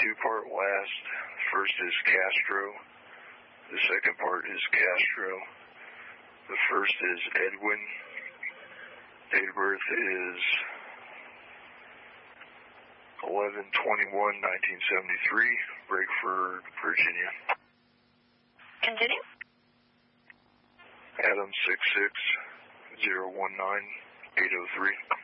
two-part last. First is Castro. The second part is Castro. The first is Edwin. Date of birth is 11/21/1973, Brakeford, Virginia. Continue. Adam 66019-803.